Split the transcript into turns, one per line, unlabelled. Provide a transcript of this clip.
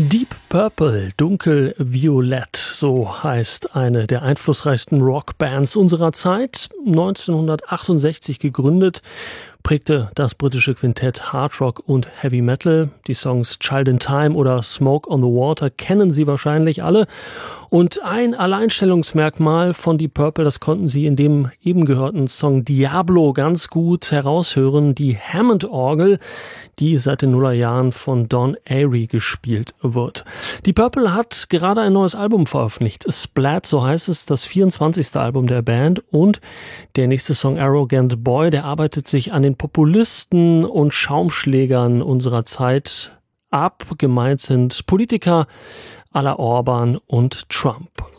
Deep Purple, dunkelviolett, so heißt eine der einflussreichsten Rockbands unserer Zeit. 1968 gegründet, prägte das britische Quintett Hard Rock und Heavy Metal. Die Songs Child in Time oder Smoke on the Water kennen Sie wahrscheinlich alle. Und ein Alleinstellungsmerkmal von Deep Purple, das konnten Sie in dem eben gehörten Song Diablo ganz gut heraushören, die Hammond-Orgel, die seit den Nullerjahren von Don Airey gespielt wird. Deep Purple hat gerade ein neues Album veröffentlicht. Splat, so heißt es, das 24. Album der Band. Und der nächste Song Arrogant Boy, der arbeitet sich an den Populisten und Schaumschlägern unserer Zeit ab. Gemeint sind Politiker à la Orban und Trump.